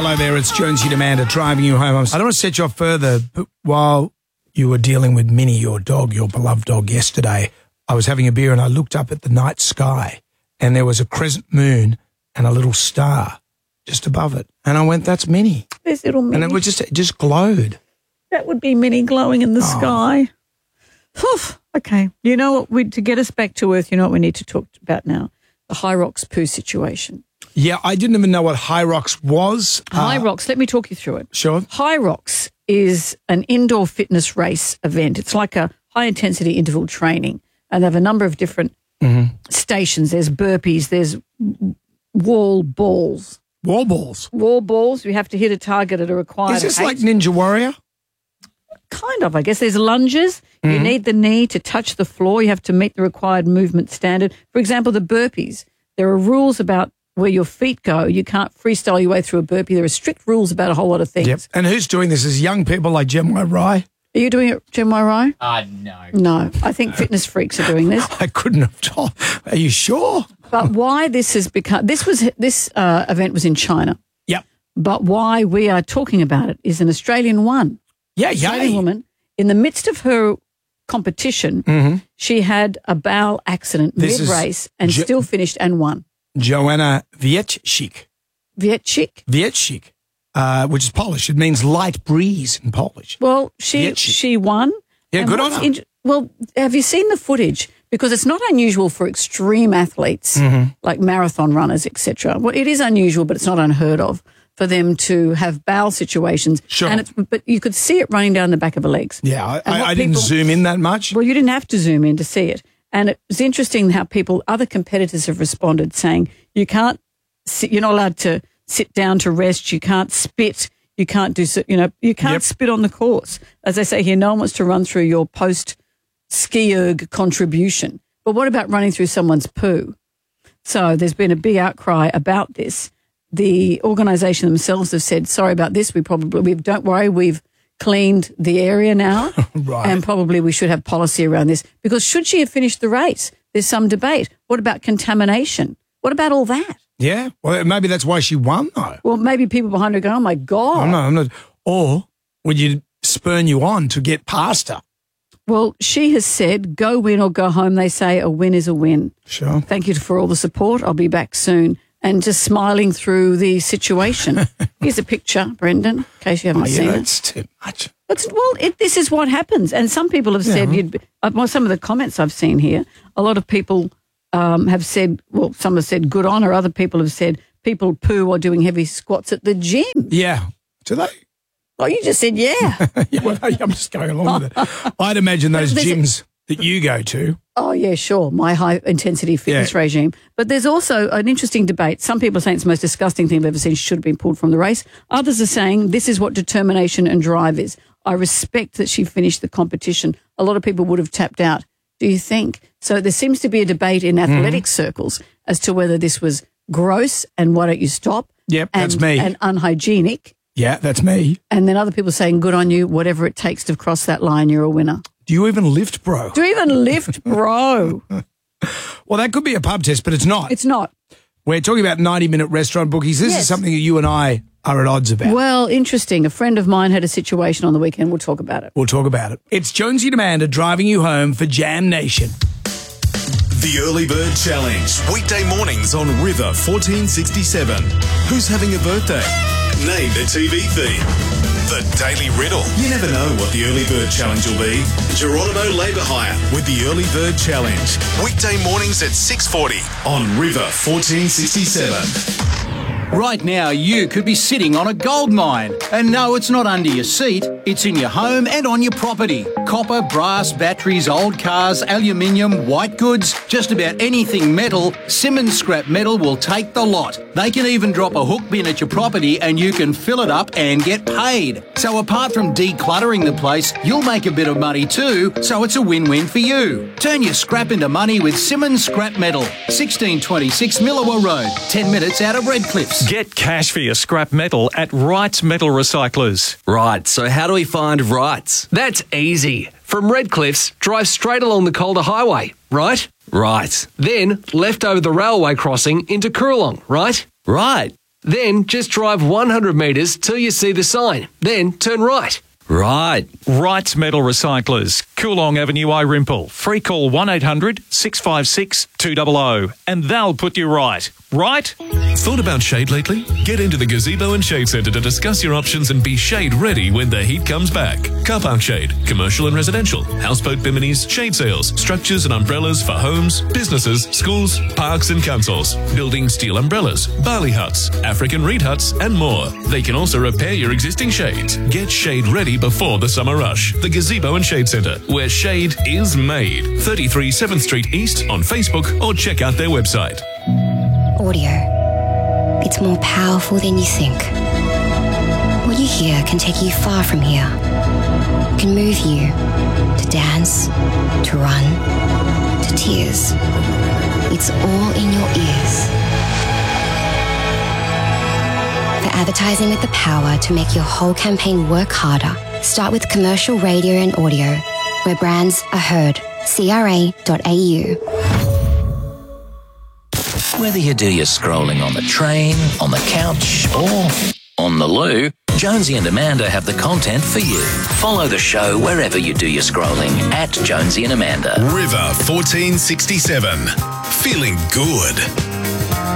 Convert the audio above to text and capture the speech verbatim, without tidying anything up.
Hello there, it's Jonesy and Amanda driving you home. I don't want to set you off further, but while you were dealing with Minnie, your dog, your beloved dog, yesterday, I was having a beer and I looked up at the night sky and there was a crescent moon and a little star just above it. And I went, that's Minnie. There's little Minnie. And it was just, it just glowed. That would be Minnie glowing in the Oh. sky. Whew. Okay. You know what? We, to get us back to Earth, you know what we need to talk about now? The Hyrox poo situation. Yeah, I didn't even know what Hyrox was. Uh, Hyrox, let me talk you through it. Sure. Hyrox is an indoor fitness race event. It's like a high-intensity interval training, and they have a number of different Mm-hmm. stations. There's burpees, there's wall balls. Wall balls. Wall balls, you have to hit a target at a required Is this height. like Ninja Warrior? Kind of, I guess. There's lunges. You need the knee to touch the floor. You have to meet the required movement standard. For example, the burpees. There are rules about where your feet go. You can't freestyle your way through a burpee. There are strict rules about a whole lot of things. Yep. And who's doing this? Is young people like Gemma Rye? Are you doing it, Jim Rye? Uh, no. No. I think fitness freaks are doing this. I couldn't have told. Are you sure? But why this has become, this was, this uh, event was in China. Yep. But why we are talking about it is an Australian one. Yeah, Australian yeah. woman, in the midst of her competition, Mm-hmm. she had a bowel accident This is mid-race and Jo- still finished and won. Joanna Wieczcik. Wieczcik. Wieczcik, uh, which is Polish. It means light breeze in Polish. Well, she Wieczcik. she won. Yeah, And good on what's her. in- well, have you seen the footage? Because it's not unusual for extreme athletes Mm-hmm. like marathon runners, et cetera. Well, it is unusual, but it's not unheard of for them to have bowel situations. Sure. And it's, but you could see it running down the back of her legs. Yeah, I, And I, what I didn't people- zoom in that much. Well, you didn't have to zoom in to see it. And it was interesting how people, other competitors have responded saying, you can't sit, you're not allowed to sit down to rest. You can't spit. You can't do, so- you know, you can't Yep. spit on the course. As I say here, no one wants to run through your post ski erg contribution. But what about running through someone's poo? So there's been a big outcry about this. The organisation themselves have said, sorry about this. We probably, we don't worry, we've cleaned the area now. Right. And probably we should have policy around this, because should she have finished the race? There's some debate. What about contamination? What about all that? Yeah, well, maybe that's why she won, though. Well, maybe people behind her go, oh, my God. I'm not, I'm not. Or would you spurn you on to get past her? Well, she has said, go win or go home. They say a win is a win. Sure. Thank you for all the support. I'll be back soon. And just smiling through the situation. Here's a picture, Brendan, in case you haven't Oh, seen yeah, it. that's too much. It's, well, it, this is what happens. And some people have said, you'd be, uh, well, some of the comments I've seen here, a lot of people um, have said, well, some have said good on her. Other people have said people poo while doing heavy squats at the gym. Yeah. Do they? Well, you just said, yeah. Yeah, well, I'm just going along with it. I'd imagine those There's a- gyms that you go to. Oh, yeah, sure. My high-intensity fitness Yeah. regime. But there's also an interesting debate. Some people are saying it's the most disgusting thing I've ever seen. She should have been pulled from the race. Others are saying this is what determination and drive is. I respect that she finished the competition. A lot of people would have tapped out. Do you think? So there seems to be a debate in athletic circles as to whether this was gross and why don't you stop? Yep, and, that's me. And unhygienic. Yeah, that's me. And then other people saying, good on you, whatever it takes to cross that line, you're a winner. Do you even lift, bro? Do you even lift, bro? Well, that could be a pub test, but it's not. It's not. We're talking about ninety-minute restaurant bookies. This Yes. is something that you and I are at odds about. Well, interesting. A friend of mine had a situation on the weekend. We'll talk about it. We'll talk about it. It's Jonesy and Amanda driving you home for Jam Nation. The Early Bird Challenge. Weekday mornings on River fourteen sixty-seven. Who's having a birthday? Name the T V theme. The Daily Riddle. You never know what the Early Bird Challenge will be. Geronimo Labour Hire with the Early Bird Challenge. Weekday mornings at six forty on River fourteen sixty-seven. Right now, you could be sitting on a gold mine. And no, it's not under your seat. It's in your home and on your property. Copper, brass, batteries, old cars, aluminium, white goods, just about anything metal, Simmons Scrap Metal will take the lot. They can even drop a hook bin at your property and you can fill it up and get paid. So apart from decluttering the place, you'll make a bit of money too, so it's a win-win for you. Turn your scrap into money with Simmons Scrap Metal. sixteen twenty-six Millawa Road, ten minutes out of Redcliffs. Get cash for your scrap metal at Wrights Metal Recyclers. Right, so how do we find Wrights? That's easy. From Redcliffs, drive straight along the Calder Highway, right? Right. Then left over the railway crossing into Coorong, right? Right. Then just drive one hundred metres till you see the sign. Then turn right. Right. Wrights Metal Recyclers, Coolong Avenue, Irimple. Free call one eight hundred six five six two zero zero and they'll put you right. Right? Thought about shade lately? Get into the Gazebo and Shade Centre to discuss your options and be shade ready when the heat comes back. Car park shade, commercial and residential, houseboat biminis, shade sails, structures and umbrellas for homes, businesses, schools, parks and councils, building steel umbrellas, barley huts, African reed huts and more. They can also repair your existing shades. Get shade ready before the summer rush. The Gazebo and Shade Centre, where shade is made. thirty-three seventh Street East on Facebook or check out their website. Audio. It's more powerful than you think. What you hear can take you far from here. It can move you to dance, to run, to tears. It's all in your ears. For advertising with the power to make your whole campaign work harder, start with commercial radio and audio, where brands are heard. C R A dot A U. Whether you do your scrolling on the train, on the couch, or on the loo, Jonesy and Amanda have the content for you. Follow the show wherever you do your scrolling at Jonesy and Amanda. River fourteen sixty-seven. Feeling good.